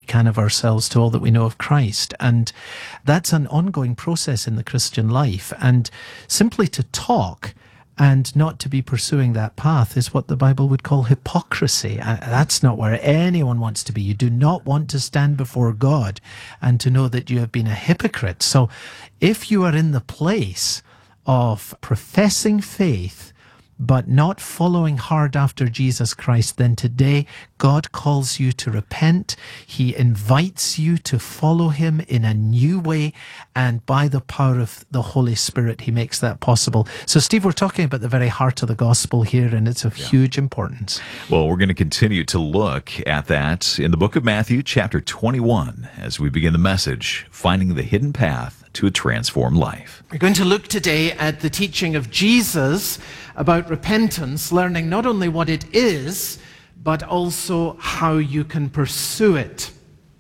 can of ourselves to all that we know of Christ. And that's an ongoing process in the Christian life. And simply to talk and not to be pursuing that path is what the Bible would call hypocrisy. That's not where anyone wants to be. You do not want to stand before God and to know that you have been a hypocrite. So if you are in the place of professing faith but not following hard after Jesus Christ, then today God calls you to repent. He invites you to follow him in a new way, and by the power of the Holy Spirit, he makes that possible. So, Steve, we're talking about the very heart of the gospel here, and it's of huge importance. Well, we're going to continue to look at that in the book of Matthew, chapter 21, as we begin the message, Finding the Hidden Path to a Transformed Life. We're going to look today at the teaching of Jesus about repentance, learning not only what it is, but also how you can pursue it.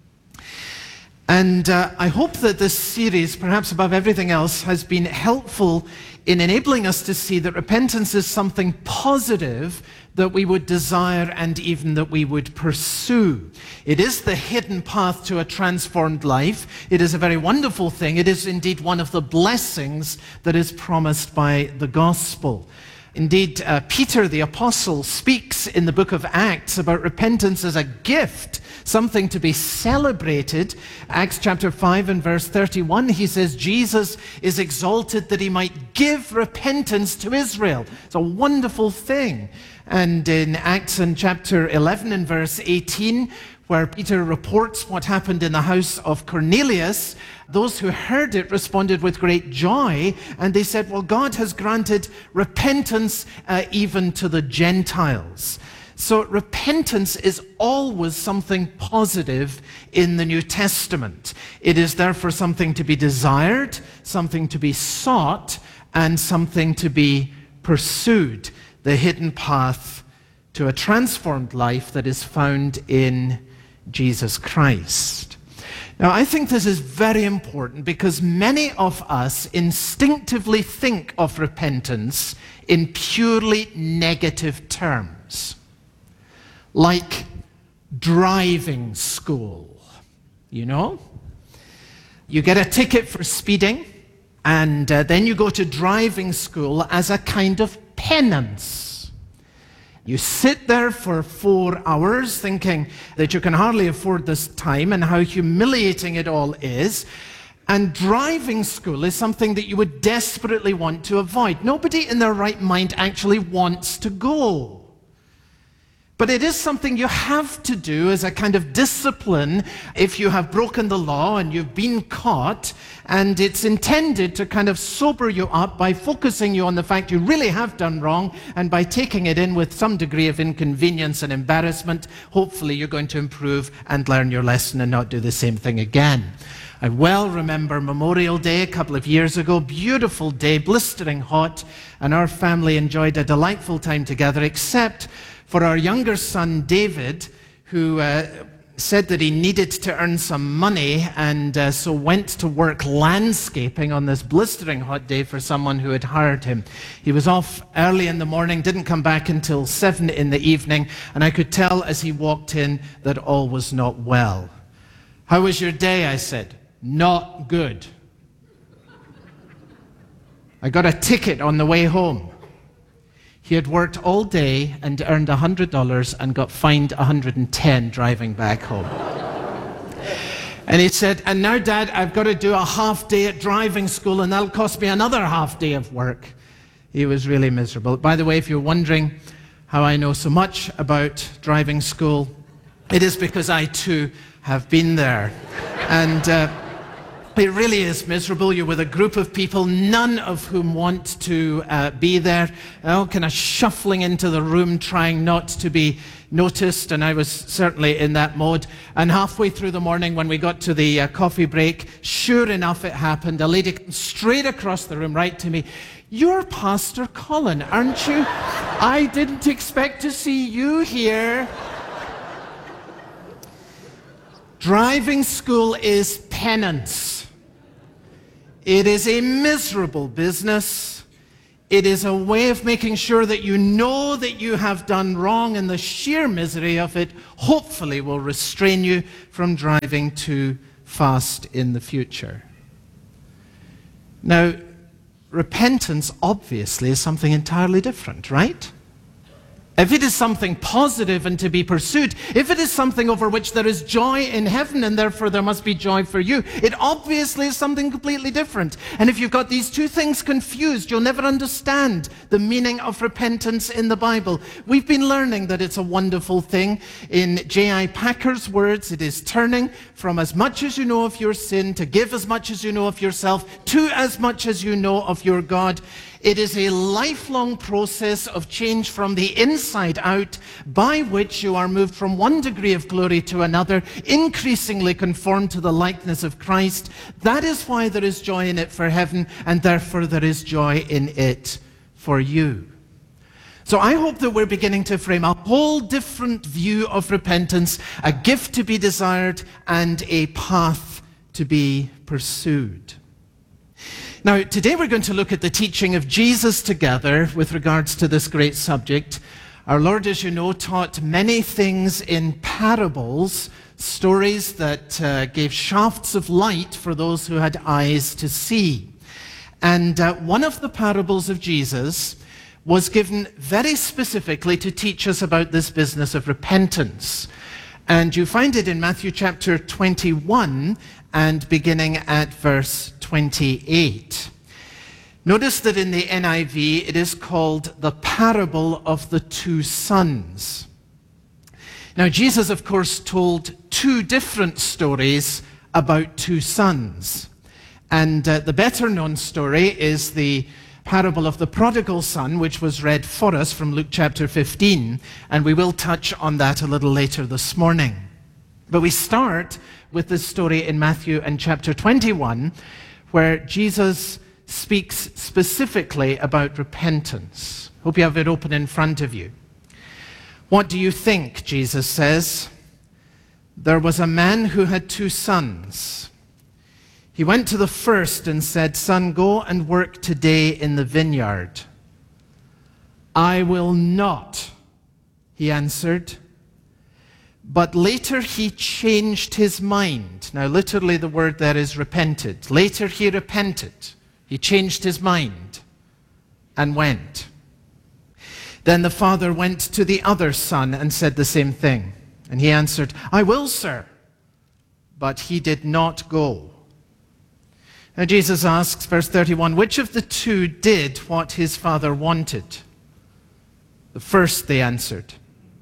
And I hope that this series, perhaps above everything else, has been helpful in enabling us to see that repentance is something positive that we would desire and even that we would pursue. It is the hidden path to a transformed life. It is a very wonderful thing. It is indeed one of the blessings that is promised by the gospel. Indeed, Peter the Apostle speaks in the book of Acts about repentance as a gift, something to be celebrated. Acts chapter 5 and verse 31, he says, Jesus is exalted that he might give repentance to Israel. It's a wonderful thing. And in Acts in chapter 11 and verse 18, where Peter reports what happened in the house of Cornelius, those who heard it responded with great joy, and they said, well, God has granted repentance even to the Gentiles. So repentance is always something positive in the New Testament. It is therefore something to be desired, something to be sought, and something to be pursued. The hidden path to a transformed life that is found in Jesus Christ. Now, I think this is very important because many of us instinctively think of repentance in purely negative terms, like driving school. You know? You get a ticket for speeding, and then you go to driving school as a kind of penance. You sit there for 4 hours thinking that you can hardly afford this time and how humiliating it all is. And driving school is something that you would desperately want to avoid. Nobody in their right mind actually wants to go. But it is something you have to do as a kind of discipline if you have broken the law and you've been caught, and it's intended to kind of sober you up by focusing you on the fact you really have done wrong, and by taking it in with some degree of inconvenience and embarrassment, hopefully you're going to improve and learn your lesson and not do the same thing again. I well remember Memorial Day a couple of years ago, beautiful day, blistering hot, and our family enjoyed a delightful time together, except for our younger son, David, who said that he needed to earn some money, and so went to work landscaping on this blistering hot day for someone who had hired him. He was off early in the morning, didn't come back until 7 in the evening, and I could tell as he walked in that all was not well. "How was your day?" I said. "Not good. I got a ticket on the way home." He had worked all day and earned $100 and got fined $110 driving back home. And he said, "And now, Dad, I've got to do a half day at driving school, and that'll cost me another half day of work." He was really miserable. By the way, if you're wondering how I know so much about driving school, it is because I too have been there. And it really is miserable. You're with a group of people, none of whom want to be there, kind of shuffling into the room, trying not to be noticed, and I was certainly in that mode. And halfway through the morning, when we got to the coffee break, sure enough, it happened. A lady came straight across the room, right to me. "You're Pastor Colin, aren't you? I didn't expect to see you here." Driving school is penance. It is a miserable business. It is a way of making sure that you know that you have done wrong, and the sheer misery of it hopefully will restrain you from driving too fast in the future. Now, repentance obviously is something entirely different, right? If it is something positive and to be pursued, if it is something over which there is joy in heaven and therefore there must be joy for you, it obviously is something completely different. And if you've got these two things confused, you'll never understand the meaning of repentance in the Bible. We've been learning that it's a wonderful thing. In J.I. Packer's words, it is turning from as much as you know of your sin to give as much as you know of yourself to as much as you know of your God. It is a lifelong process of change from the inside out, by which you are moved from one degree of glory to another, increasingly conformed to the likeness of Christ. That is why there is joy in it for heaven, and therefore there is joy in it for you. So I hope that we're beginning to frame a whole different view of repentance, a gift to be desired and a path to be pursued. Now, today we're going to look at the teaching of Jesus together with regards to this great subject. Our Lord, as you know, taught many things in parables, stories that gave shafts of light for those who had eyes to see. And one of the parables of Jesus was given very specifically to teach us about this business of repentance. And you find it in Matthew chapter 21 and beginning at verse 28. Notice that in the NIV it is called the parable of the two sons. Now Jesus, of course, told two different stories about two sons. And the better known story is the parable of the prodigal son, which was read for us from Luke chapter 15. And we will touch on that a little later this morning. But we start with this story in Matthew and chapter 21, where Jesus speaks specifically about repentance. Hope you have it open in front of you. What do you think? Jesus says. There was a man who had two sons. He went to the first and said, "Son, go and work today in the vineyard." "I will not," he answered. But later he changed his mind. Now, literally the word there is repented. Later he repented. He changed his mind and went. Then the father went to the other son and said the same thing. And he answered, "I will, sir." But he did not go. Now Jesus asks, verse 31, which of the two did what his father wanted? The first, they answered.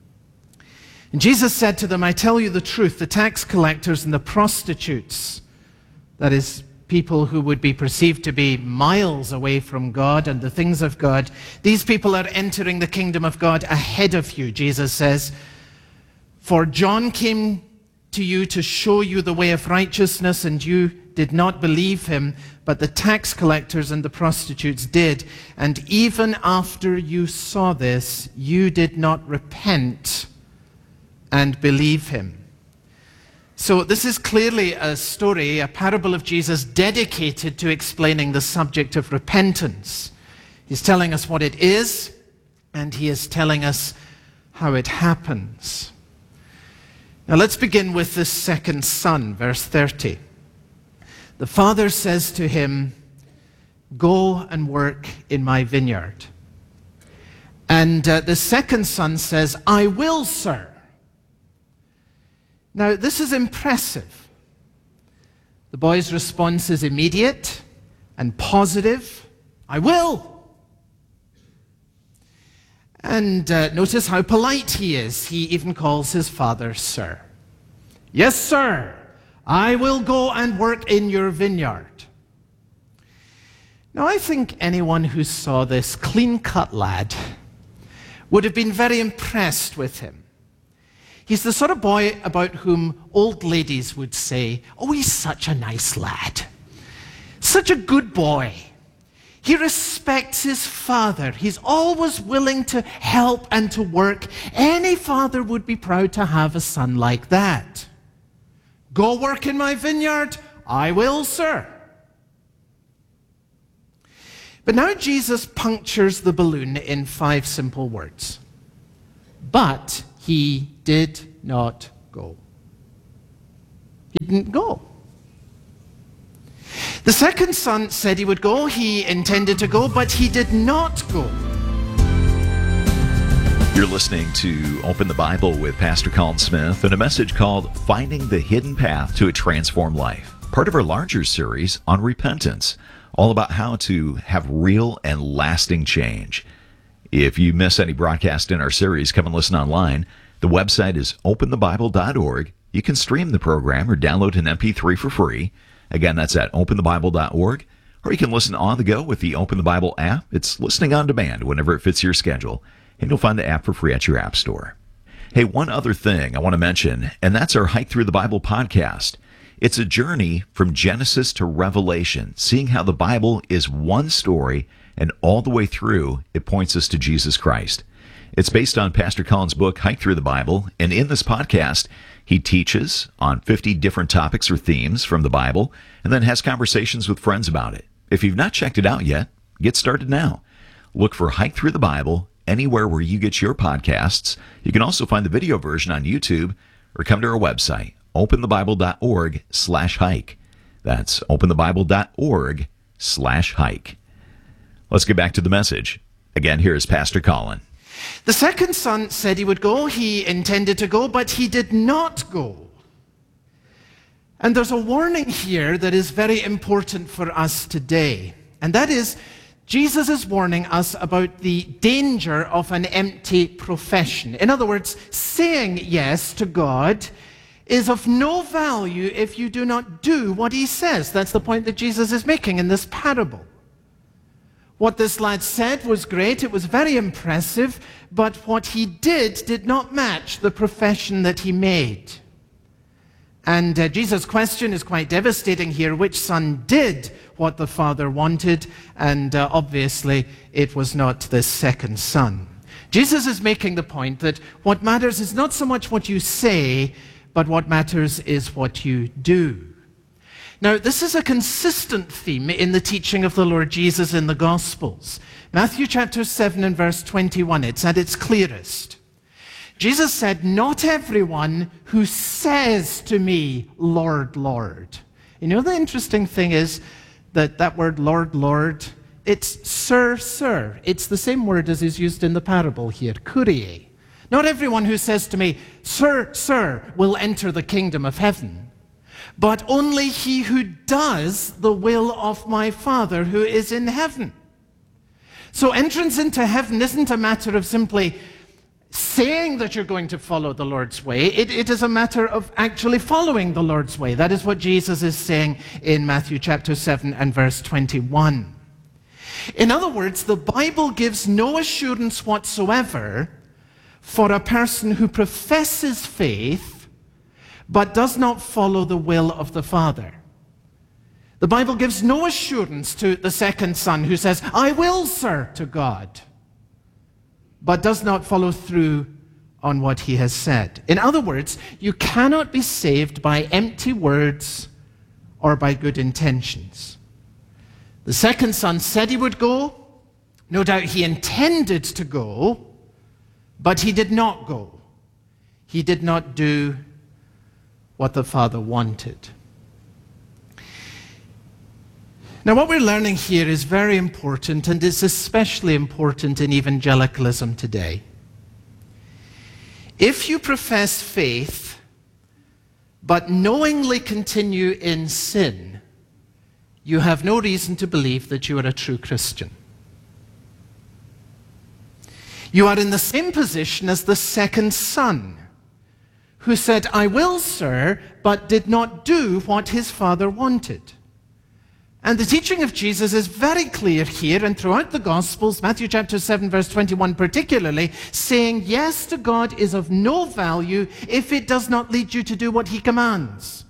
And Jesus said to them, "I tell you the truth, the tax collectors and the prostitutes," that is, people who would be perceived to be miles away from God and the things of God, these people are entering the kingdom of God ahead of you, Jesus says. "For John came to you to show you the way of righteousness, and you did not believe him, but the tax collectors and the prostitutes did. And even after you saw this, you did not repent and believe him." So this is clearly a story, a parable of Jesus dedicated to explaining the subject of repentance. He's telling us what it is, and he is telling us how it happens. Now let's begin with the second son, verse 30. The father says to him, "Go and work in my vineyard." And the second son says, "I will, sir." Now, this is impressive. The boy's response is immediate and positive. "I will." And notice how polite he is. He even calls his father sir. "Yes, sir, I will go and work in your vineyard." Now, I think anyone who saw this clean-cut lad would have been very impressed with him. He's the sort of boy about whom old ladies would say, "Oh, he's such a nice lad. Such a good boy. He respects his father. He's always willing to help and to work. Any father would be proud to have a son like that." "Go work in my vineyard." "I will, sir." But now Jesus punctures the balloon in 5 simple words. But he did not go. He didn't go. The second son said he would go. He intended to go, but he did not go. You're listening to Open the Bible with Pastor Colin Smith and a message called Finding the Hidden Path to a Transformed Life, part of our larger series on repentance, all about how to have real and lasting change. If you miss any broadcast in our series, come and listen online. The website is openthebible.org. You can stream the program or download an MP3 for free. Again, that's at openthebible.org. Or you can listen on the go with the Open the Bible app. It's listening on demand whenever it fits your schedule. And you'll find the app for free at your app store. Hey, one other thing I want to mention, and that's our Hike Through the Bible podcast. It's a journey from Genesis to Revelation, seeing how the Bible is one story, and all the way through, it points us to Jesus Christ. It's based on Pastor Colin's book, Hike Through the Bible, and in this podcast, he teaches on 50 different topics or themes from the Bible, and then has conversations with friends about it. If you've not checked it out yet, get started now. Look for Hike Through the Bible anywhere where you get your podcasts. You can also find the video version on YouTube, or come to our website, openthebible.org/hike. That's openthebible.org/hike. Let's get back to the message. Again, here's Pastor Colin. The second son said he would go. He intended to go, but he did not go. And there's a warning here that is very important for us today. And that is, Jesus is warning us about the danger of an empty profession. In other words, saying yes to God is of no value if you do not do what he says. That's the point that Jesus is making in this parable. What this lad said was great, it was very impressive, but what he did not match the profession that he made. And Jesus' question is quite devastating here. Which son did what the father wanted? And obviously, it was not the second son. Jesus is making the point that what matters is not so much what you say, but what matters is what you do. Now, this is a consistent theme in the teaching of the Lord Jesus in the Gospels. Matthew chapter 7 and verse 21, it's at its clearest. Jesus said, "Not everyone who says to me, 'Lord, Lord.'" You know, the interesting thing is that word Lord, Lord, it's sir, sir. It's the same word as is used in the parable here, Kyrie. Not everyone who says to me, "Sir, sir," will enter the kingdom of heaven, but only he who does the will of my Father who is in heaven. So entrance into heaven isn't a matter of simply saying that you're going to follow the Lord's way. It is a matter of actually following the Lord's way. That is what Jesus is saying in Matthew chapter 7 and verse 21. In other words, the Bible gives no assurance whatsoever for a person who professes faith but does not follow the will of the Father. The Bible gives no assurance to the second son who says, "I will, sir," to God, but does not follow through on what he has said. In other words, you cannot be saved by empty words or by good intentions. The second son said he would go. No doubt he intended to go, but he did not go. He did not do what the Father wanted. Now, what we're learning here is very important, and it's especially important in evangelicalism today. If you profess faith, but knowingly continue in sin, you have no reason to believe that you are a true Christian. You are in the same position as the second son, who said, "I will, sir," but did not do what his father wanted. And the teaching of Jesus is very clear here and throughout the Gospels, Matthew chapter 7, verse 21 particularly, saying yes to God is of no value if it does not lead you to do what he commands.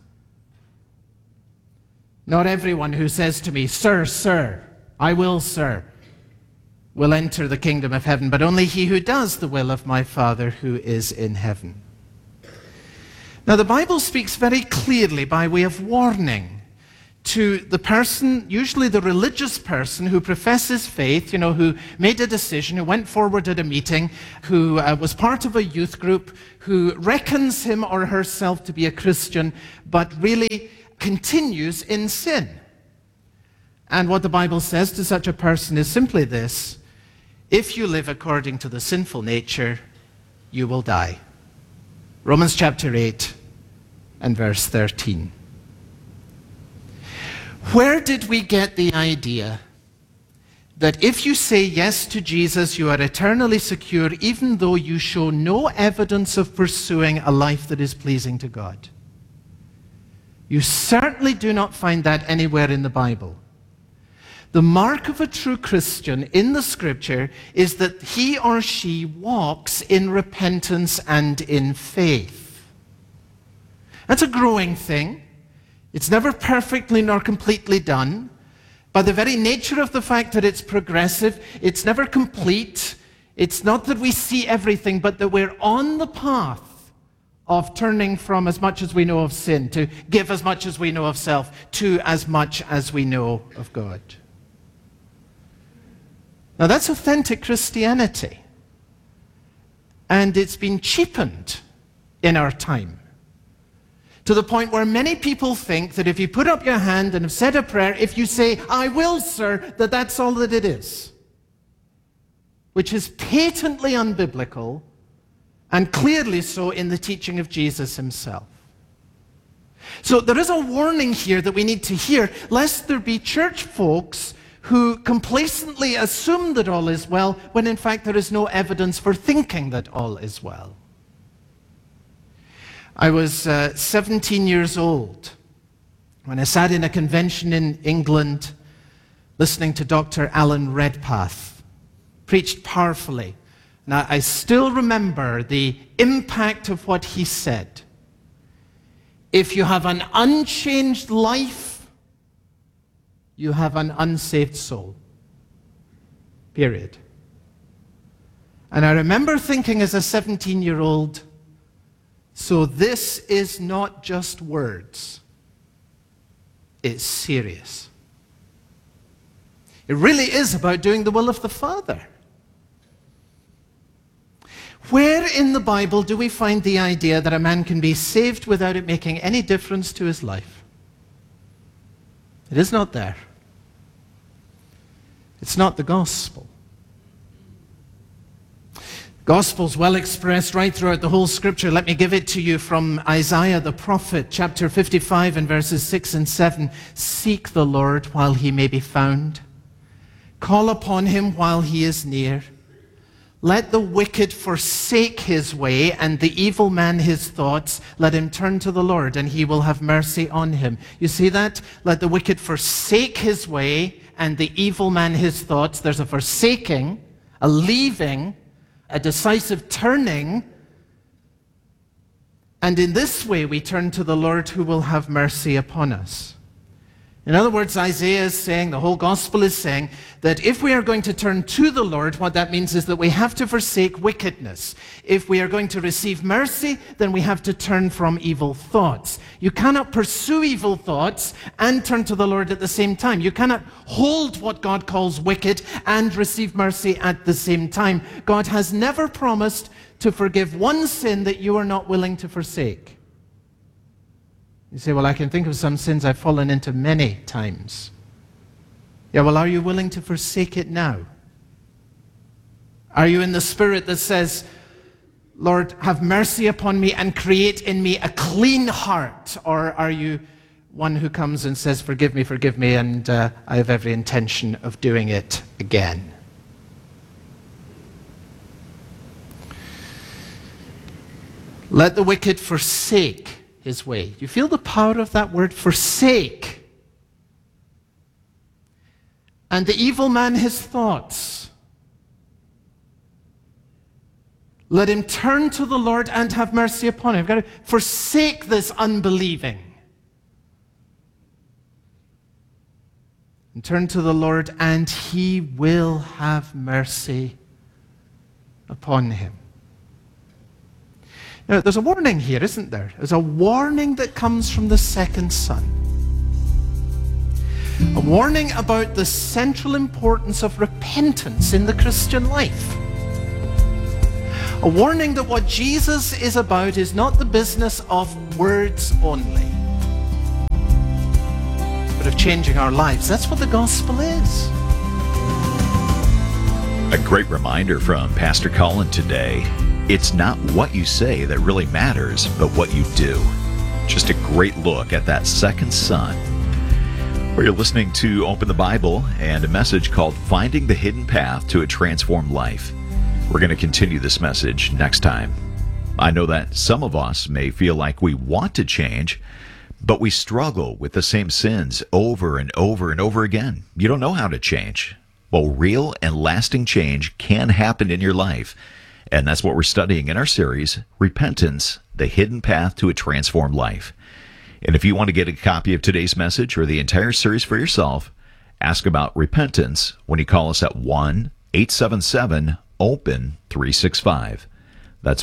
Not everyone who says to me, "Sir, sir, I will, sir," will enter the kingdom of heaven, but only he who does the will of my Father who is in heaven. Now, the Bible speaks very clearly by way of warning to the person, usually the religious person who professes faith, who made a decision, who went forward at a meeting, who was part of a youth group, who reckons him or herself to be a Christian, but really continues in sin. And what the Bible says to such a person is simply this: if you live according to the sinful nature, you will die. Romans chapter 8 and verse 13. Where did we get the idea that if you say yes to Jesus, you are eternally secure, even though you show no evidence of pursuing a life that is pleasing to God? You certainly do not find that anywhere in the Bible. The mark of a true Christian in the Scripture is that he or she walks in repentance and in faith. That's a growing thing. It's never perfectly nor completely done. By the very nature of the fact that it's progressive, it's never complete. It's not that we see everything, but that we're on the path of turning from as much as we know of sin, to give as much as we know of self, to as much as we know of God. Now that's authentic Christianity. And it's been cheapened in our time, to the point where many people think that if you put up your hand and have said a prayer, if you say, "I will, sir," that's all that it is. Which is patently unbiblical, and clearly so in the teaching of Jesus himself. So there is a warning here that we need to hear, lest there be church folks who complacently assume that all is well, when in fact there is no evidence for thinking that all is well. I was 17 years old when I sat in a convention in England listening to Dr. Alan Redpath, preached powerfully. And I still remember the impact of what he said. If you have an unchanged life, you have an unsaved soul. Period. And I remember thinking as a 17-year-old, so this is not just words. It's serious. It really is about doing the will of the Father. Where in the Bible do we find the idea that a man can be saved without it making any difference to his life? It is not there. It's not the gospel. Gospel's well expressed right throughout the whole Scripture. Let me give it to you from Isaiah the prophet, chapter 55 and verses 6 and 7. Seek the Lord while he may be found. Call upon him while he is near. Let the wicked forsake his way, and the evil man his thoughts. Let him turn to the Lord, and he will have mercy on him. You see that? Let the wicked forsake his way, and the evil man his thoughts. There's a forsaking, a leaving, a decisive turning. And in this way we turn to the Lord, who will have mercy upon us. In other words, Isaiah is saying, the whole gospel is saying, that if we are going to turn to the Lord, what that means is that we have to forsake wickedness. If we are going to receive mercy, then we have to turn from evil thoughts. You cannot pursue evil thoughts and turn to the Lord at the same time. You cannot hold what God calls wicked and receive mercy at the same time. God has never promised to forgive one sin that you are not willing to forsake. You say, well, I can think of some sins I've fallen into many times. Yeah, well, are you willing to forsake it now? Are you in the spirit that says, Lord, have mercy upon me and create in me a clean heart? Or are you one who comes and says, forgive me, and I have every intention of doing it again? Let the wicked forsake his way. You feel the power of that word, forsake. And the evil man his thoughts. Let him turn to the Lord and have mercy upon him. You've got to forsake this unbelieving. And turn to the Lord, and he will have mercy upon him. Now, there's a warning here, isn't there? There's a warning that comes from the second son. A warning about the central importance of repentance in the Christian life. A warning that what Jesus is about is not the business of words only, but of changing our lives. That's what the gospel is. A great reminder from Pastor Colin today. It's not what you say that really matters, but what you do. Just a great look at that second son. Well, you're listening to Open the Bible and a message called Finding the Hidden Path to a Transformed Life. We're going to continue this message next time. I know that some of us may feel like we want to change, but we struggle with the same sins over and over and over again. You don't know how to change. Well, real and lasting change can happen in your life. And that's what we're studying in our series, Repentance, the Hidden Path to a Transformed Life. And if you want to get a copy of today's message or the entire series for yourself, ask about repentance when you call us at 1-877-OPEN-365. That's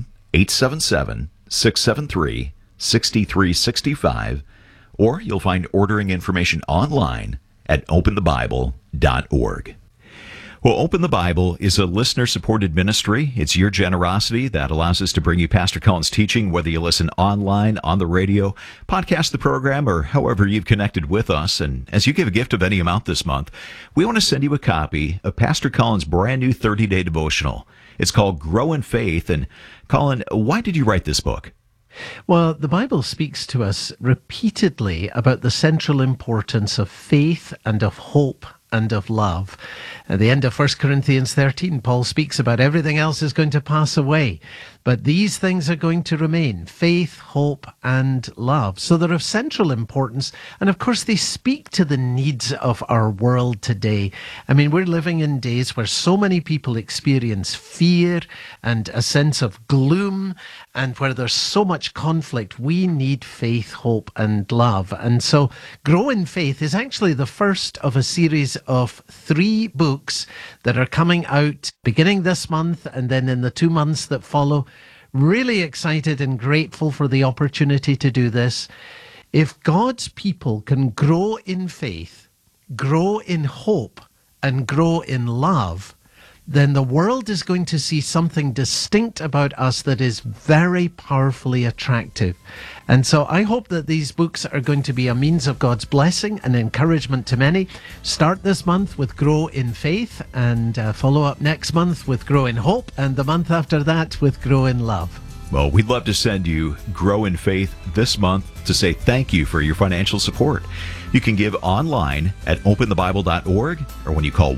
1-877-673-6365. Or you'll find ordering information online at openthebible.org. Well, Open the Bible is a listener-supported ministry. It's your generosity that allows us to bring you Pastor Colin's teaching, whether you listen online, on the radio, podcast the program, or however you've connected with us. And as you give a gift of any amount this month, we want to send you a copy of Pastor Colin's brand new 30-day devotional. It's called Grow in Faith. And Colin, why did you write this book? Well, the Bible speaks to us repeatedly about the central importance of faith and of hope and of love. At the end of 1 Corinthians 13, Paul speaks about everything else is going to pass away, but these things are going to remain: faith, hope, and love. So they're of central importance, and of course they speak to the needs of our world today. I mean, we're living in days where so many people experience fear and a sense of gloom, and where there's so much conflict. We need faith, hope, and love. And so Grow in Faith is actually the first of a series of 3 books that are coming out beginning this month and then in the 2 months that follow. Really excited and grateful for the opportunity to do this. If God's people can grow in faith, grow in hope, and grow in love, then the world is going to see something distinct about us that is very powerfully attractive. And so I hope that these books are going to be a means of God's blessing and encouragement to many. Start this month with Grow in Faith, and follow up next month with Grow in Hope, and the month after that with Grow in Love. Well, we'd love to send you Grow in Faith this month to say thank you for your financial support. You can give online at openthebible.org, or when you call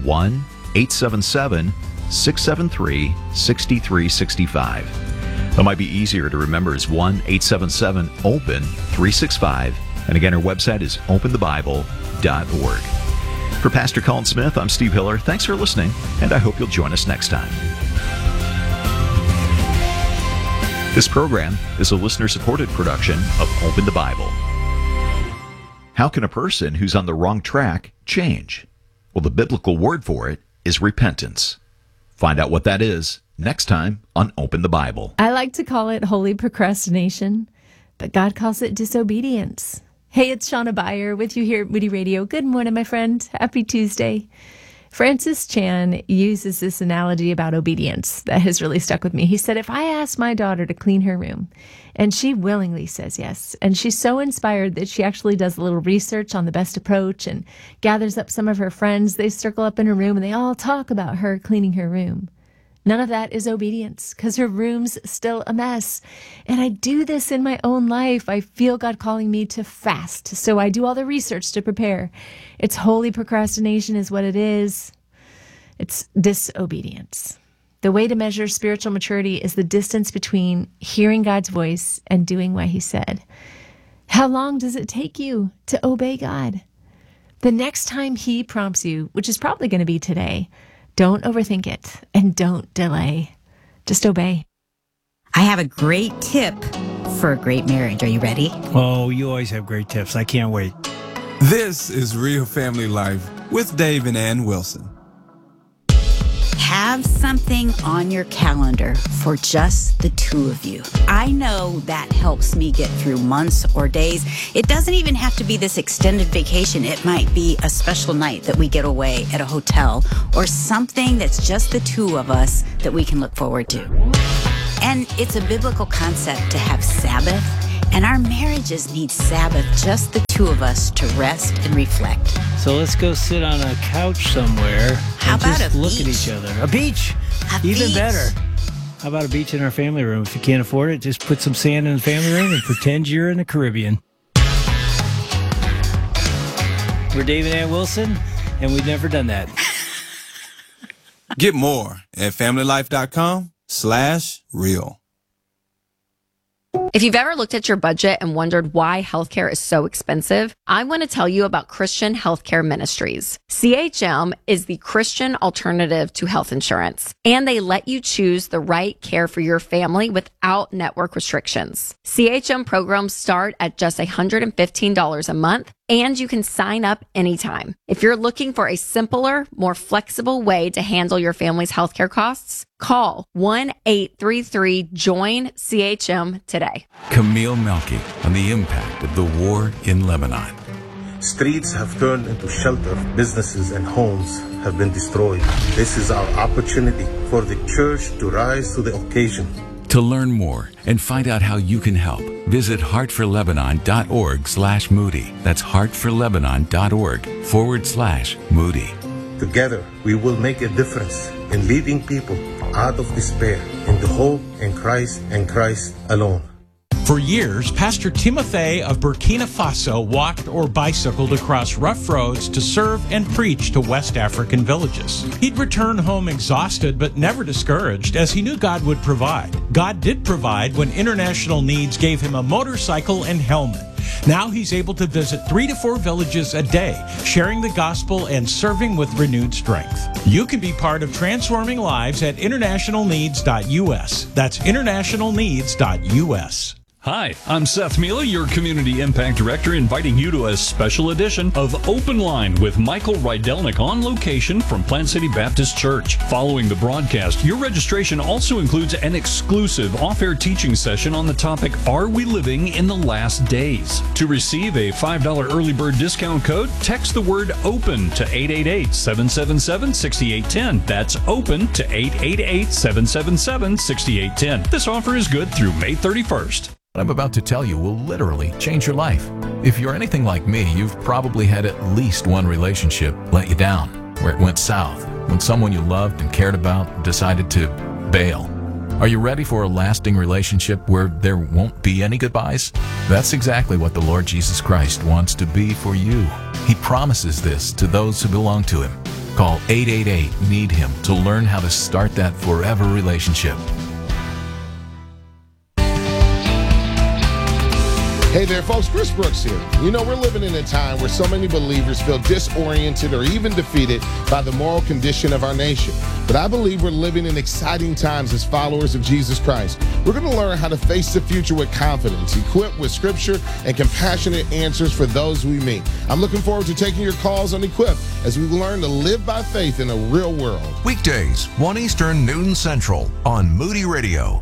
1-877-673-6365. That might be easier to remember as 1-877-OPEN-365. And again, our website is openthebible.org. For Pastor Colin Smith, I'm Steve Hiller. Thanks for listening, and I hope you'll join us next time. This program is a listener-supported production of Open the Bible. How can a person who's on the wrong track change? Well, the biblical word for it is repentance. Find out what that is next time on Open the Bible. I like to call it holy procrastination, but God calls it disobedience. Hey, it's Shauna Beyer with you here at Moody Radio. Good morning, my friend. Happy Tuesday. Francis Chan uses this analogy about obedience that has really stuck with me. He said, if I ask my daughter to clean her room, and she willingly says yes, and she's so inspired that she actually does a little research on the best approach and gathers up some of her friends, they circle up in her room and they all talk about her cleaning her room. None of that is obedience, because her room's still a mess. And I do this in my own life. I feel God calling me to fast, so I do all the research to prepare. It's holy procrastination is what it is. It's disobedience. The way to measure spiritual maturity is the distance between hearing God's voice and doing what He said. How long does it take you to obey God? The next time He prompts you, which is probably going to be today, don't overthink it and don't delay. Just obey. I have a great tip for a great marriage. Are you ready? Oh, you always have great tips. I can't wait. This is Real Family Life with Dave and Ann Wilson. have something on your calendar for just the two of you. I know that helps me get through months or days. It doesn't even have to be this extended vacation. It might be a special night that we get away at a hotel or something that's just the two of us that we can look forward to. And it's a biblical concept to have Sabbath, and our marriages need Sabbath, just the two of us, to rest and reflect. So let's go sit on a couch somewhere How and about just a look beach? at each other. A beach! Even beach. better. How about a beach in our family room? If you can't afford it, just put some sand in the family room and pretend you're in the Caribbean. We're Dave and Ann Wilson, and we've never done that. Get more at familylife.com/real. If you've ever looked at your budget and wondered why healthcare is so expensive, I want to tell you about Christian Healthcare Ministries. CHM is the Christian alternative to health insurance, and they let you choose the right care for your family without network restrictions. CHM programs start at just $115 a month, and you can sign up anytime. If you're looking for a simpler, more flexible way to handle your family's healthcare costs, call 1-833-JOIN-CHM today. Camille Melki on the impact of the war in Lebanon. Streets have turned into shelter. Businesses and homes have been destroyed. This is our opportunity for the church to rise to the occasion. To learn more and find out how you can help, visit heartforlebanon.org/Moody. That's heartforlebanon.org/Moody. Together, we will make a difference in leading people out of despair into hope in Christ and Christ alone. For years, Pastor Timothy of Burkina Faso walked or bicycled across rough roads to serve and preach to West African villages. He'd return home exhausted but never discouraged, as he knew God would provide. God did provide when International Needs gave him a motorcycle and helmet. Now he's able to visit 3 to 4 villages a day, sharing the gospel and serving with renewed strength. You can be part of transforming lives at internationalneeds.us. That's internationalneeds.us. Hi, I'm Seth Mila, your Community Impact Director, inviting you to a special edition of Open Line with Michael Rydelnik on location from Plant City Baptist Church. Following the broadcast, your registration also includes an exclusive off-air teaching session on the topic, Are We Living in the Last Days? To receive a $5 early bird discount code, text the word OPEN to 888-777-6810. That's OPEN to 888-777-6810. This offer is good through May 31st. What I'm about to tell you will literally change your life. If you're anything like me, you've probably had at least one relationship let you down, where it went south, when someone you loved and cared about decided to bail. Are you ready for a lasting relationship where there won't be any goodbyes? That's exactly what the Lord Jesus Christ wants to be for you. He promises this to those who belong to Him. Call 888-NEED-HIM to learn how to start that forever relationship. Hey there, folks. Chris Brooks here. You know, we're living in a time where so many believers feel disoriented or even defeated by the moral condition of our nation. But I believe we're living in exciting times as followers of Jesus Christ. We're going to learn how to face the future with confidence, equipped with scripture and compassionate answers for those we meet. I'm looking forward to taking your calls on Equip as we learn to live by faith in a real world. Weekdays, 1 Eastern, noon Central on Moody Radio.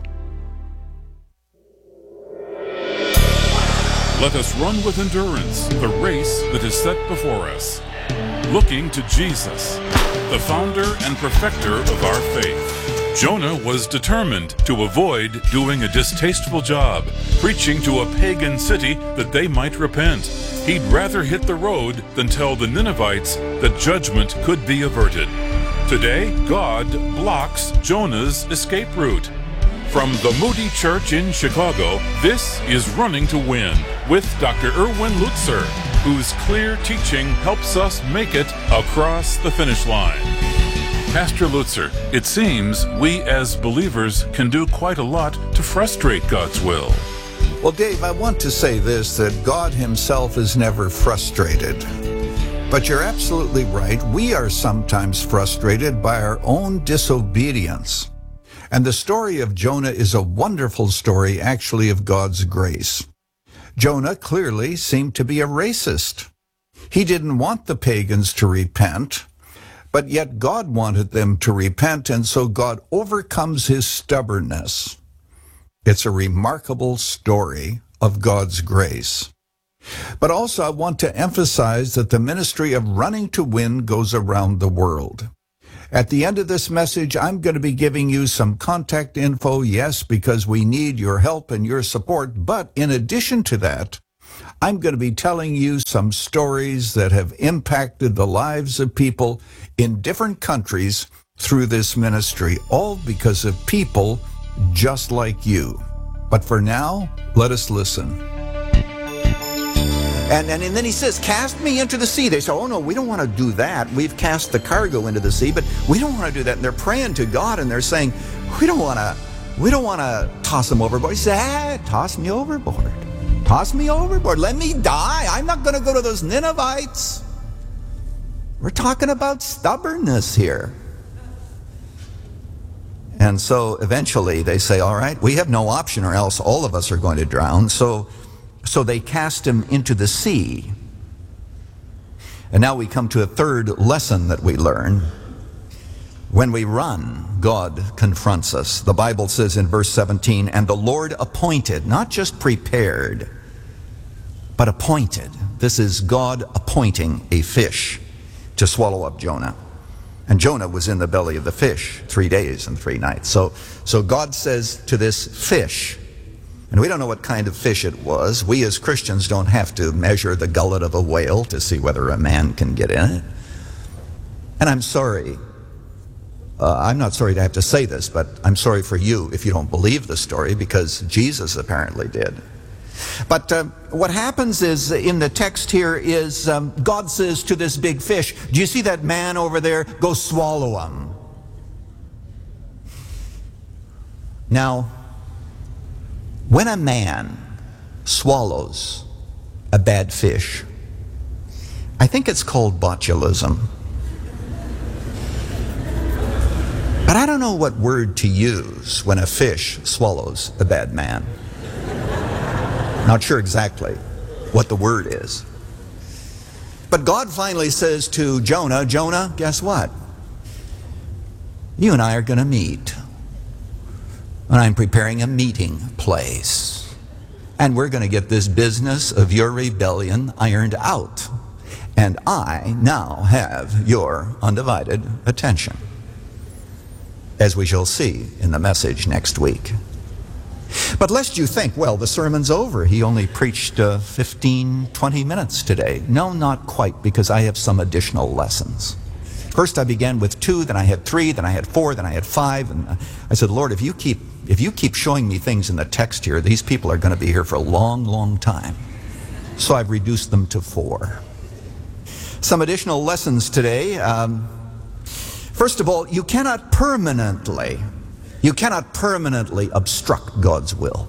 Let us run with endurance the race that is set before us, looking to Jesus, the founder and perfecter of our faith. Jonah was determined to avoid doing a distasteful job, preaching to a pagan city that they might repent. He'd rather hit the road than tell the Ninevites that judgment could be averted. Today, God blocks Jonah's escape route. From the Moody Church in Chicago, this is Running to Win with Dr. Erwin Lutzer, whose clear teaching helps us make it across the finish line. Pastor Lutzer, it seems we as believers can do quite a lot to frustrate God's will. Well, Dave, I want to say this, that God himself is never frustrated. But you're absolutely right. We are sometimes frustrated by our own disobedience. And the story of Jonah is a wonderful story, actually, of God's grace. Jonah clearly seemed to be a racist. He didn't want the pagans to repent, But yet God wanted them to repent, and so God overcomes his stubbornness. It's a remarkable story of God's grace. But also I want to emphasize that the ministry of Running to Win goes around the world. At the end of this message, I'm going to be giving you some contact info, yes, because we need your help and your support. But in addition to that, I'm going to be telling you some stories that have impacted the lives of people in different countries through this ministry, all because of people just like you. But for now, let us listen. And then he says, cast me into the sea. They say, oh no, we don't want to do that. We've cast the cargo into the sea, but we don't want to do that. And they're praying to God and they're saying, we don't want to toss him overboard. He says, toss me overboard. Toss me overboard. Let me die. I'm not going to go to those Ninevites. We're talking about stubbornness here. And so eventually they say, all right, we have no option or else all of us are going to drown. So they cast him into the sea. And now we come to a third lesson that we learn. When we run, God confronts us. The Bible says in verse 17, and the Lord appointed, not just prepared, but appointed. This is God appointing a fish to swallow up Jonah. And Jonah was in the belly of the fish 3 days and 3 nights. So God says to this fish, and we don't know what kind of fish it was. We as Christians don't have to measure the gullet of a whale to see whether a man can get in it. And I'm sorry. I'm not sorry to have to say this, but I'm sorry for you if you don't believe the story, because Jesus apparently did. But what happens is, in the text here, is God says to this big fish, do you see that man over there? Go swallow him. Now, when a man swallows a bad fish, I think it's called botulism. But I don't know what word to use when a fish swallows a bad man. Not sure exactly what the word is. But God finally says to Jonah, Jonah, guess what? You and I are going to meet. And I'm preparing a meeting place. And we're going to get this business of your rebellion ironed out. And I now have your undivided attention, as we shall see in the message next week. But lest you think, well, the sermon's over. He only preached 15, 20 minutes today. No, not quite, because I have some additional lessons. First I began with 2, then I had 3, then I had 4, then I had 5. And I said, Lord, if you keep showing me things in the text here, these people are going to be here for a long, long time. So I've reduced them to 4. Some additional lessons today. First of all, you cannot permanently obstruct God's will.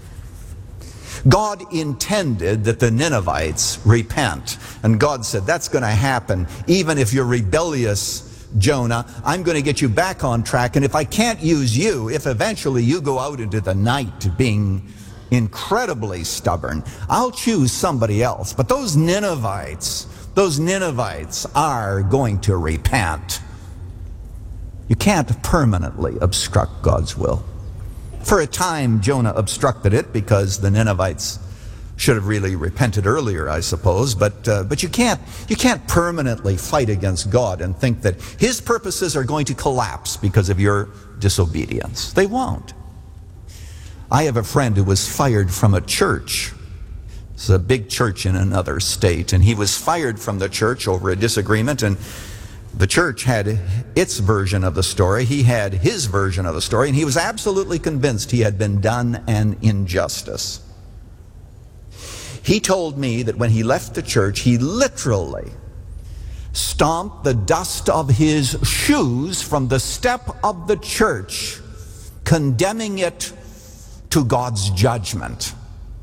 God intended that the Ninevites repent. And God said, that's going to happen. Even if you're rebellious, Jonah, I'm going to get you back on track. And if I can't use you, if eventually you go out into the night being incredibly stubborn, I'll choose somebody else. But those Ninevites are going to repent. You can't permanently obstruct God's will. For a time, Jonah obstructed it because the Ninevites should have really repented earlier, I suppose. But you can't permanently fight against God and think that His purposes are going to collapse because of your disobedience. They won't. I have a friend who was fired from a church. It's a big church in another state, and he was fired from the church over a disagreement, and the church had its version of the story. He had his version of the story, and he was absolutely convinced he had been done an injustice. He told me that when he left the church, he literally stomped the dust of his shoes from the step of the church, condemning it to God's judgment.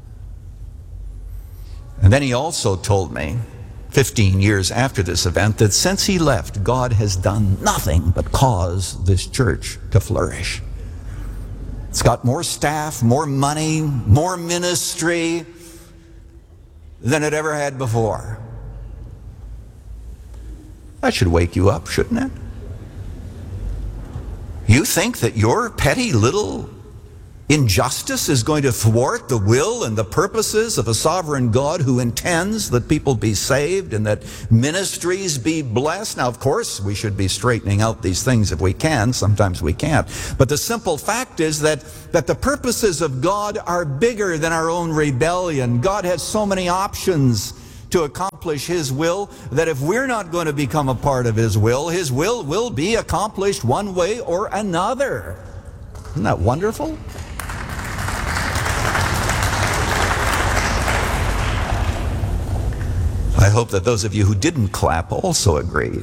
And then he also told me, 15 years after this event, that since he left, God has done nothing but cause this church to flourish. It's got more staff, more money, more ministry than it ever had before. That should wake you up, shouldn't it? You think that your petty little injustice is going to thwart the will and the purposes of a sovereign God who intends that people be saved and that ministries be blessed? Now, of course, we should be straightening out these things if we can. Sometimes we can't. But the simple fact is that the purposes of God are bigger than our own rebellion. God has so many options to accomplish His will that if we're not going to become a part of His will be accomplished one way or another. Isn't that wonderful? I hope that those of you who didn't clap also agree.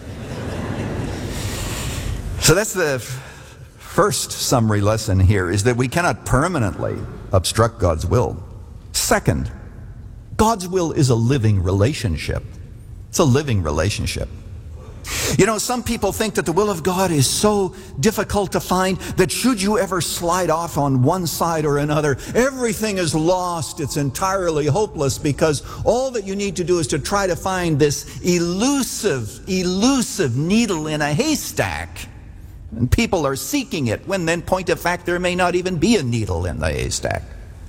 So that's the first summary lesson here, is that we cannot permanently obstruct God's will. Second, God's will is a living relationship. It's a living relationship. You know, some people think that the will of God is so difficult to find that should you ever slide off on one side or another, everything is lost. It's entirely hopeless, because all that you need to do is to try to find this elusive needle in a haystack. And people are seeking it, when in point of fact there may not even be a needle in the haystack.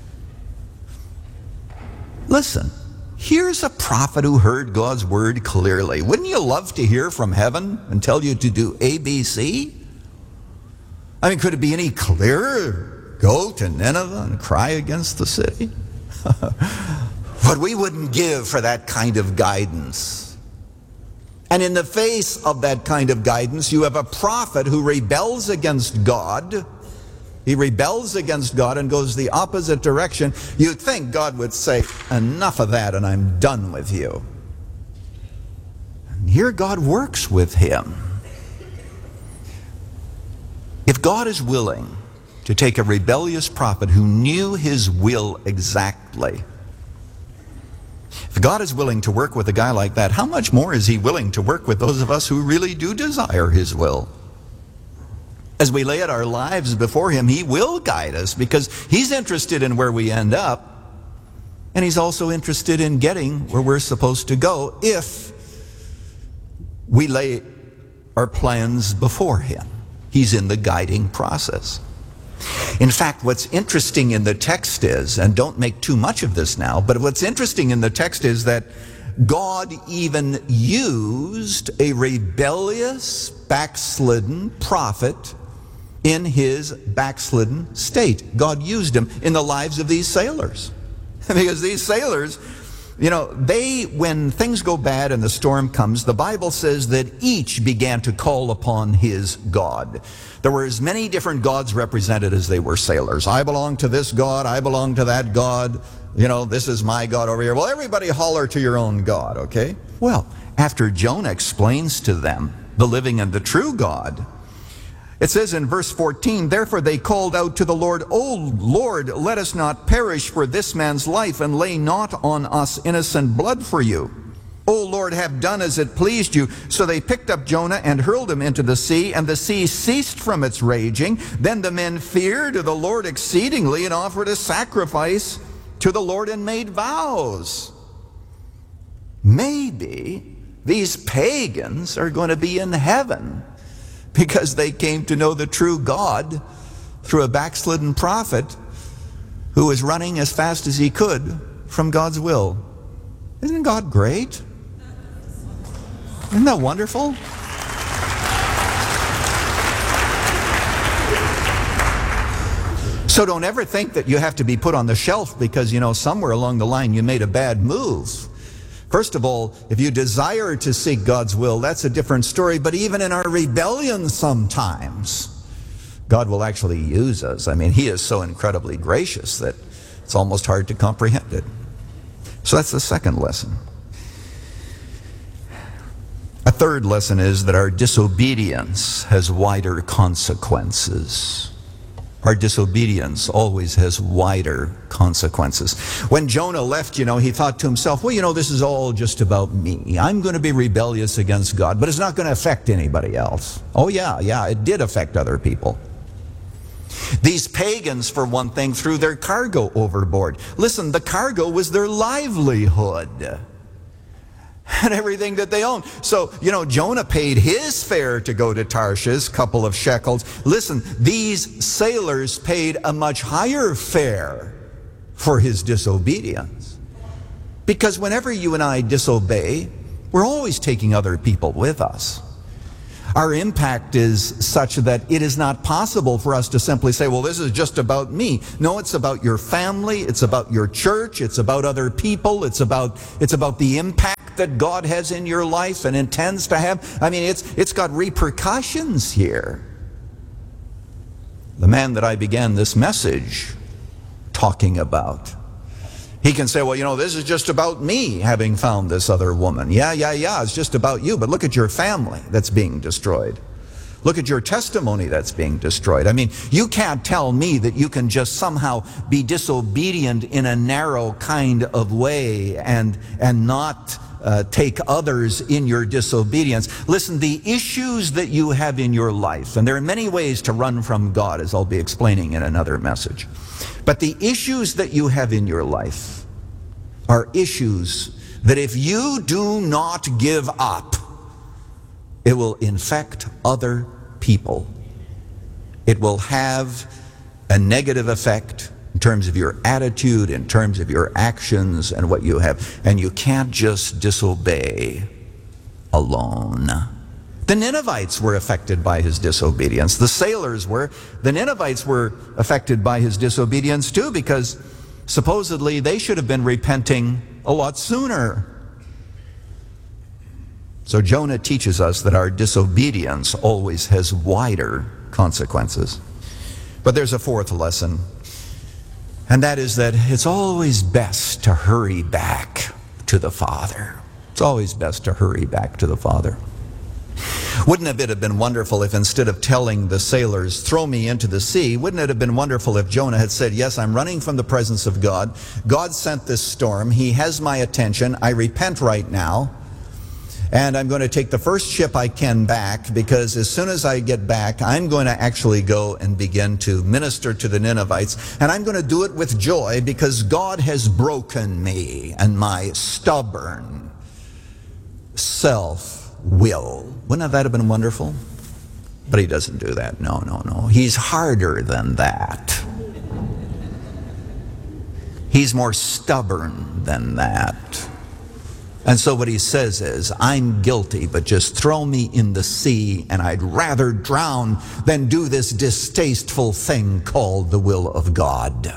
Listen. Here's a prophet who heard God's word clearly. Wouldn't you love to hear from heaven and tell you to do ABC? I mean, could it be any clearer? Go to Nineveh and cry against the city? But we wouldn't give for that kind of guidance. And in the face of that kind of guidance, you have a prophet who rebels against God. He rebels against God and goes the opposite direction. You'd think God would say, enough of that and I'm done with you. And here God works with him. If God is willing to take a rebellious prophet who knew his will exactly, if God is willing to work with a guy like that, how much more is he willing to work with those of us who really do desire his will? As we lay out our lives before him, he will guide us, because he's interested in where we end up, and he's also interested in getting where we're supposed to go if we lay our plans before him. He's in the guiding process. In fact, what's interesting in the text is, and don't make too much of this now, but what's interesting in the text is that God even used a rebellious, backslidden prophet in his backslidden state. God used him in the lives of these sailors. Because these sailors, you know, when things go bad and the storm comes, the Bible says that each began to call upon his God. There were as many different gods represented as they were sailors. I belong to this God, I belong to that God, you know, this is my God over here. Well, everybody holler to your own God, okay? Well, after Jonah explains to them the living and the true God, it says in verse 14, therefore they called out to the Lord, O Lord, let us not perish for this man's life, and lay not on us innocent blood for you. O Lord, have done as it pleased you. So they picked up Jonah and hurled him into the sea, and the sea ceased from its raging. Then the men feared the Lord exceedingly, and offered a sacrifice to the Lord, and made vows. Maybe these pagans are going to be in heaven, because they came to know the true God through a backslidden prophet who was running as fast as he could from God's will. Isn't God great? Isn't that wonderful? So don't ever think that you have to be put on the shelf because, you know, somewhere along the line you made a bad move. First of all, if you desire to seek God's will, that's a different story. But even in our rebellion sometimes, God will actually use us. I mean, he is so incredibly gracious that it's almost hard to comprehend it. So that's the second lesson. A third lesson is that our disobedience has wider consequences. Our disobedience always has wider consequences. When Jonah left, you know, he thought to himself, well, you know, this is all just about me. I'm going to be rebellious against God, but it's not going to affect anybody else. Oh, yeah, it did affect other people. These pagans, for one thing, threw their cargo overboard. Listen, the cargo was their livelihood. and everything that they own. So, Jonah paid his fare to go to Tarshish, couple of shekels. Listen, these sailors paid a much higher fare for his disobedience. Because whenever you and I disobey, we're always taking other people with us. Our impact is such that it is not possible for us to simply say, well, this is just about me. No, it's about your family, it's about your church, it's about other people, it's about the impact that God has in your life and intends to have. I mean, it's got repercussions here. The man that I began this message talking about, he can say, well, this is just about me having found this other woman. Yeah, it's just about you. But look at your family that's being destroyed. Look at your testimony that's being destroyed. I mean, you can't tell me that you can just somehow be disobedient in a narrow kind of way and not take others in your disobedience. Listen, the issues that you have in your life, and there are many ways to run from God, as I'll be explaining in another message. But the issues that you have in your life are issues that if you do not give up, it will infect other people. It will have a negative effect in terms of your attitude, in terms of your actions and what you have. And you can't just disobey alone. The Ninevites were affected by his disobedience. The sailors were. The Ninevites were affected by his disobedience too, because supposedly they should have been repenting a lot sooner. So Jonah teaches us that our disobedience always has wider consequences. But there's a fourth lesson, and that is that it's always best to hurry back to the Father. It's always best to hurry back to the Father. Wouldn't it have been wonderful if instead of telling the sailors, throw me into the sea, wouldn't it have been wonderful if Jonah had said, yes, I'm running from the presence of God. God sent this storm. He has my attention. I repent right now. And I'm going to take the first ship I can back, because as soon as I get back, I'm going to actually go and begin to minister to the Ninevites. And I'm going to do it with joy, because God has broken me and my stubborn self-will. Wouldn't that have been wonderful? But he doesn't do that. No. He's harder than that. He's more stubborn than that. And so what he says is, I'm guilty, but just throw me in the sea, and I'd rather drown than do this distasteful thing called the will of God.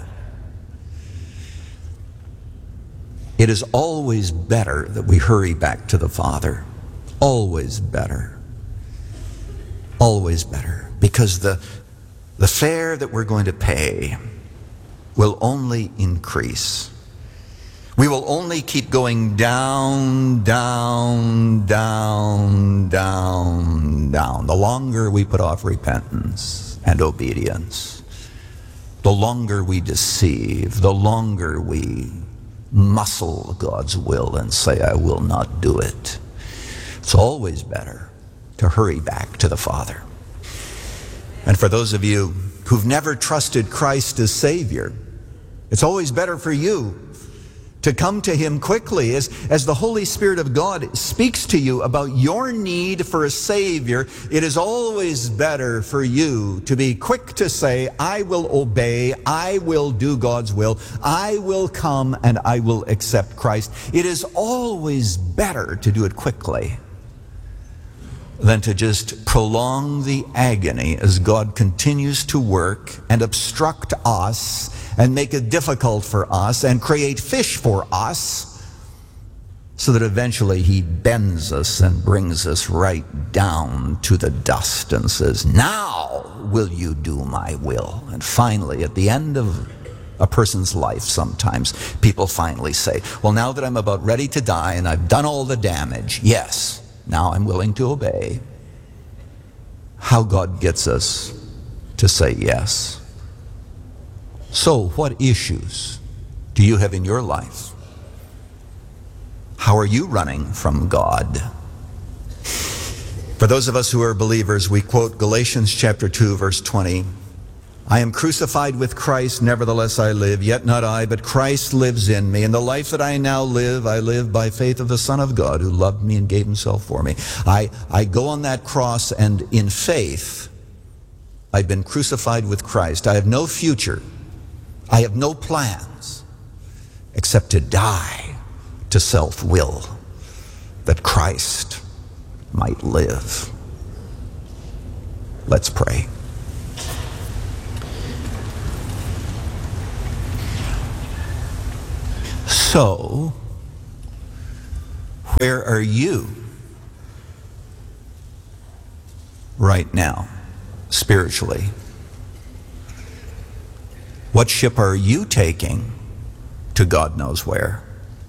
It is always better that we hurry back to the Father. Always better. Always better. Because the fare that we're going to pay will only increase. We will only keep going down, down, down, down, down. The longer we put off repentance and obedience, the longer we deceive, the longer we muscle God's will and say, I will not do it. It's always better to hurry back to the Father. And for those of you who've never trusted Christ as Savior, it's always better for you to come to Him quickly as the Holy Spirit of God speaks to you about your need for a Savior. It is always better for you to be quick to say, I will obey, I will do God's will, I will come and I will accept Christ. It is always better to do it quickly than to just prolong the agony as God continues to work and obstruct us and make it difficult for us and create fish for us, so that eventually He bends us and brings us right down to the dust and says, now will you do my will? And finally, at the end of a person's life, sometimes people finally say, well, now that I'm about ready to die and I've done all the damage, yes, now I'm willing to obey. How God gets us to say yes. So, what issues do you have in your life? How are you running from God? For those of us who are believers, we quote Galatians chapter 2, verse 20. I am crucified with Christ, nevertheless I live, yet not I, but Christ lives in me. And the life that I now live, I live by faith of the Son of God who loved me and gave himself for me. I go on that cross, and in faith, I've been crucified with Christ. I have no future. I have no plans except to die to self-will, that Christ might live. Let's pray. So, where are you right now, spiritually? What ship are you taking to God knows where?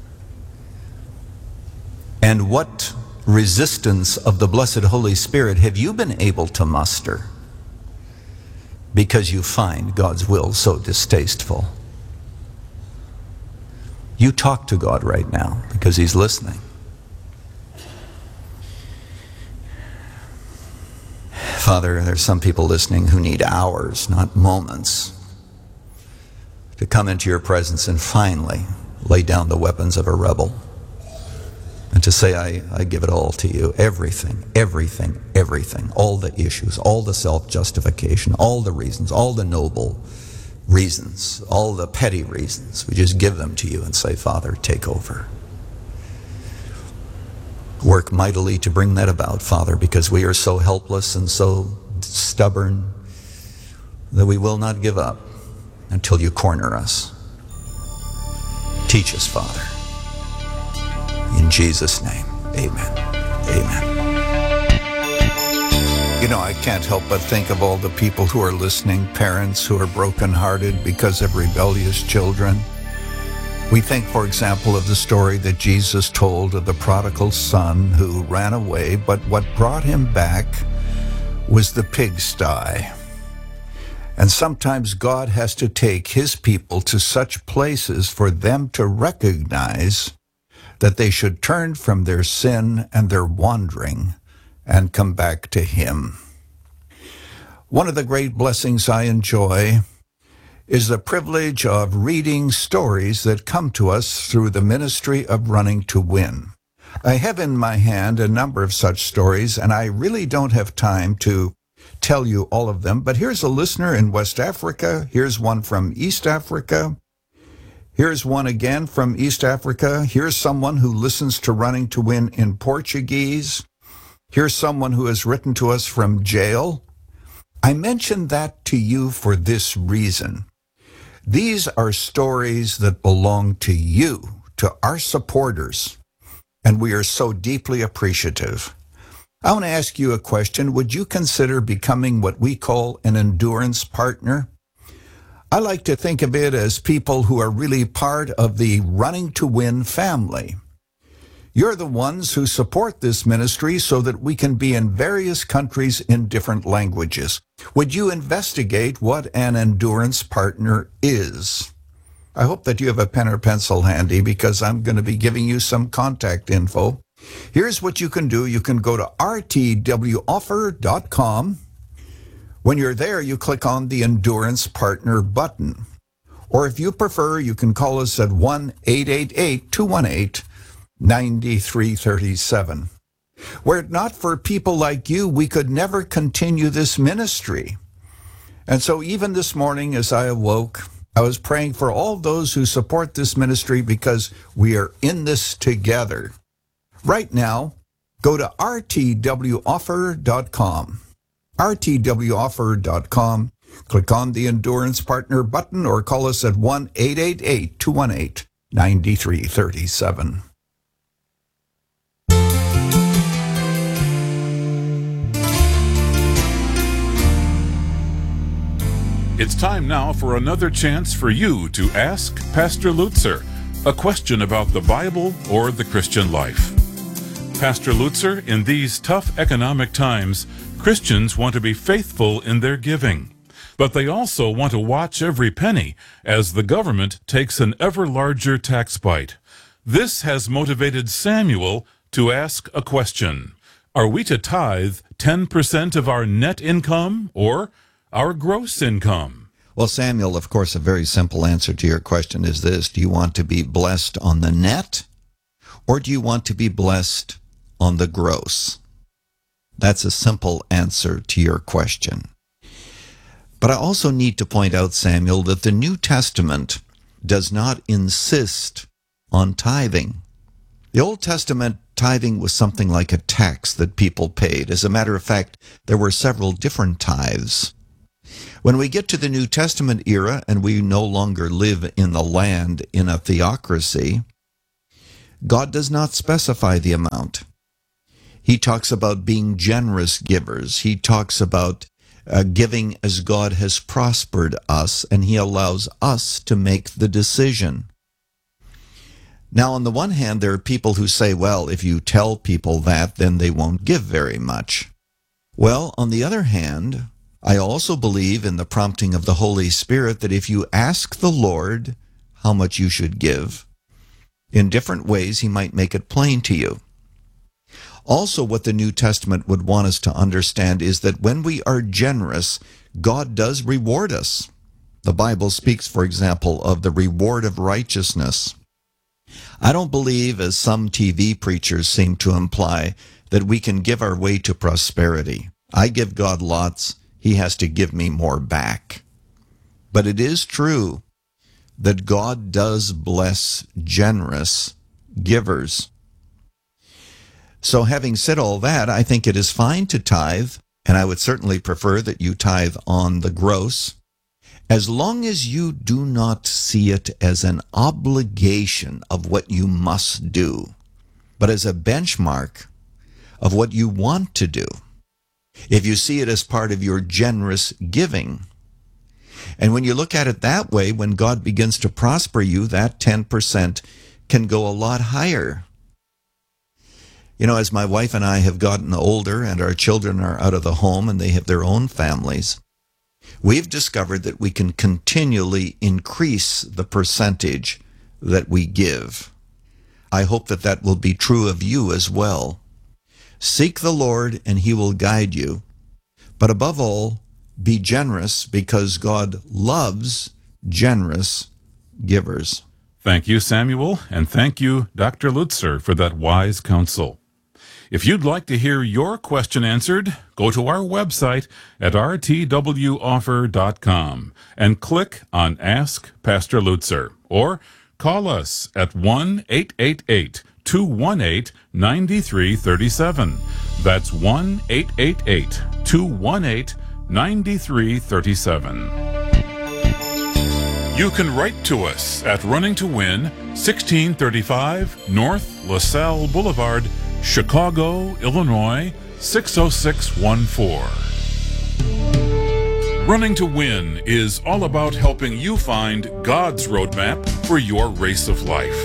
And what resistance of the blessed Holy Spirit have you been able to muster because you find God's will so distasteful? You talk to God right now because he's listening. Father, there's some people listening who need hours, not moments, to come into your presence and finally lay down the weapons of a rebel and to say, I give it all to you. Everything, everything, everything. All the issues, all the self-justification, all the reasons, all the noble reasons, all the petty reasons. We just give them to you and say, Father, take over. Work mightily to bring that about, Father, because we are so helpless and so stubborn that we will not give up until you corner us. Teach us, Father. In Jesus' name, amen. Amen. You know, I can't help but think of all the people who are listening, parents who are brokenhearted because of rebellious children. We think, for example, of the story that Jesus told of the prodigal son who ran away, but what brought him back was the pigsty. And sometimes God has to take his people to such places for them to recognize that they should turn from their sin and their wandering and come back to him. One of the great blessings I enjoy is the privilege of reading stories that come to us through the ministry of Running to Win. I have in my hand a number of such stories, and I really don't have time to tell you all of them, but here's a listener in West Africa, here's one from East Africa, here's one again from East Africa, here's someone who listens to Running to Win in Portuguese, here's someone who has written to us from jail. I mention that to you for this reason. These are stories that belong to you, to our supporters, and we are so deeply appreciative. I want to ask you a question. Would you consider becoming what we call an endurance partner? I like to think of it as people who are really part of the Running to Win family. You're the ones who support this ministry so that we can be in various countries in different languages. Would you investigate what an endurance partner is? I hope that you have a pen or pencil handy because I'm going to be giving you some contact info. Here's what you can do. You can go to rtwoffer.com. When you're there, you click on the Endurance Partner button. Or if you prefer, you can call us at 1-888-218-9337. Were it not for people like you, we could never continue this ministry. And so even this morning as I awoke, I was praying for all those who support this ministry because we are in this together. Right now, go to rtwoffer.com. rtwoffer.com. Click on the Endurance Partner button or call us at 1-888-218-9337. It's time now for another chance for you to ask Pastor Lutzer a question about the Bible or the Christian life. Pastor Lutzer, in these tough economic times, Christians want to be faithful in their giving, but they also want to watch every penny as the government takes an ever larger tax bite. This has motivated Samuel to ask a question. Are we to tithe 10% of our net income or our gross income? Well, Samuel, of course, a very simple answer to your question is this. Do you want to be blessed on the net, or do you want to be blessed on the gross? That's a simple answer to your question. But I also need to point out, Samuel, that the New Testament does not insist on tithing. The Old Testament, tithing was something like a tax that people paid. As a matter of fact, there were several different tithes. When we get to the New Testament era and we no longer live in the land in a theocracy, God does not specify the amount. He talks about being generous givers. He talks about giving as God has prospered us, and he allows us to make the decision. Now, on the one hand, there are people who say, well, if you tell people that, then they won't give very much. Well, on the other hand, I also believe in the prompting of the Holy Spirit that if you ask the Lord how much you should give, in different ways he might make it plain to you. Also, what the New Testament would want us to understand is that when we are generous, God does reward us. The Bible speaks, for example, of the reward of righteousness. I don't believe, as some TV preachers seem to imply, that we can give our way to prosperity. I give God lots, he has to give me more back. But it is true that God does bless generous givers. So having said all that, I think it is fine to tithe, and I would certainly prefer that you tithe on the gross, as long as you do not see it as an obligation of what you must do, but as a benchmark of what you want to do. If you see it as part of your generous giving, and when you look at it that way, when God begins to prosper you, that 10% can go a lot higher. You know, as my wife and I have gotten older and our children are out of the home and they have their own families, we've discovered that we can continually increase the percentage that we give. I hope that that will be true of you as well. Seek the Lord and he will guide you. But above all, be generous because God loves generous givers. Thank you, Samuel, and thank you, Dr. Lutzer, for that wise counsel. If you'd like to hear your question answered, go to our website at rtwoffer.com and click on Ask Pastor Lutzer, or call us at 1-888-218-9337. That's 1-888-218-9337. You can write to us at Running to Win, 1635 North LaSalle Boulevard, Chicago, Illinois, 60614. Running to Win is all about helping you find God's roadmap for your race of life.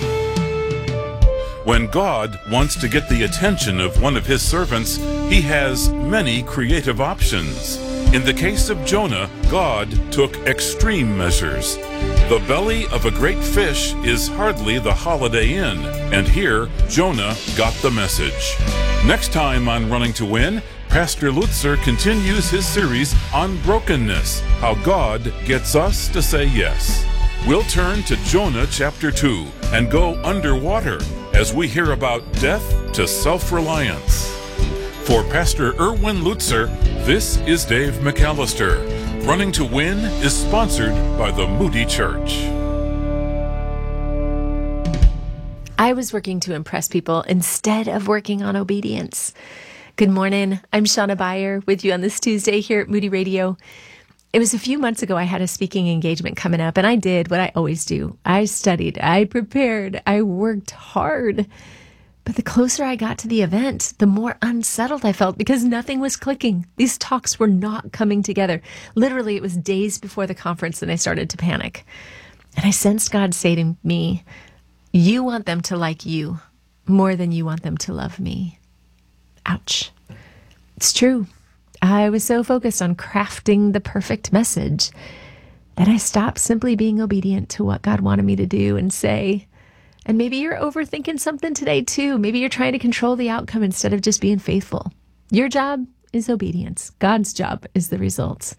When God wants to get the attention of one of his servants, he has many creative options. In the case of Jonah, God took extreme measures. The belly of a great fish is hardly the Holiday Inn, and here Jonah got the message. Next time on Running to Win, Pastor Lutzer continues his series on brokenness, how God gets us to say yes. We'll turn to Jonah chapter 2 and go underwater as we hear about death to self-reliance. For Pastor Erwin Lutzer, this is Dave McAllister. Running to Win is sponsored by the Moody Church. I was working to impress people instead of working on obedience. Good morning. I'm Shauna Beyer with you on this Tuesday here at Moody Radio. It was a few months ago I had a speaking engagement coming up, and I did what I always do. I studied, I prepared, I worked hard. But the closer I got to the event, the more unsettled I felt because nothing was clicking. These talks were not coming together. Literally, it was days before the conference that I started to panic. And I sensed God say to me, you want them to like you more than you want them to love me. Ouch. It's true. I was so focused on crafting the perfect message that I stopped simply being obedient to what God wanted me to do and say. And maybe you're overthinking something today too. Maybe you're trying to control the outcome instead of just being faithful. Your job is obedience. God's job is the results.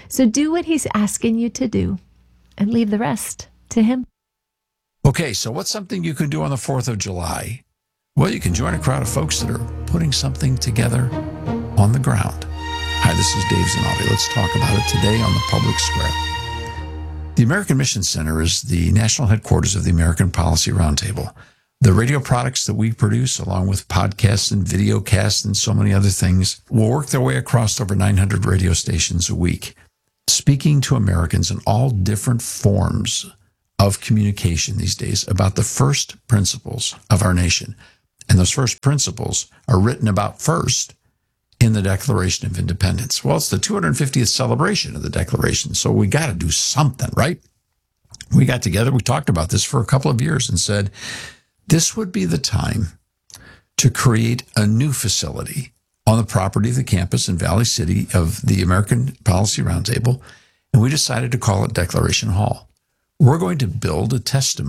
So do what he's asking you to do and leave the rest to him. Okay, so what's something you can do on the 4th of July? Well, you can join a crowd of folks that are putting something together on the ground. Hi, this is Dave Zanotti. Let's talk about it today on the Public Square. The American Mission Center is the national headquarters of the American Policy Roundtable. The radio products that we produce, along with podcasts and videocasts and so many other things, will work their way across over 900 radio stations a week, speaking to Americans in all different forms of communication these days about the first principles of our nation. And those first principles are written about first in the Declaration of Independence. Well, it's the 250th celebration of the Declaration, so we got to do something, right? We got together, we talked about this for a couple of years and said, this would be the time to create a new facility on the property of the campus in Valley City of the American Policy Roundtable, and we decided to call it Declaration Hall. We're going to build a testimony